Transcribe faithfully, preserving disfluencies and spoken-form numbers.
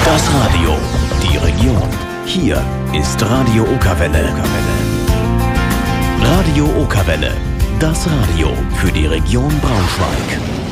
Das Radio, die Region. Hier ist Radio Okerwelle. Radio Okerwelle, das Radio für die Region Braunschweig.